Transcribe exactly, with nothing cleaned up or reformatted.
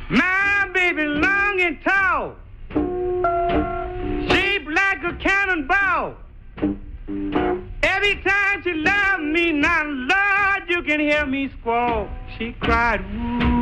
My baby long and tall, shaped like a cannonball. Every time she loved me, now Lord, you can hear me squall. She cried, woo.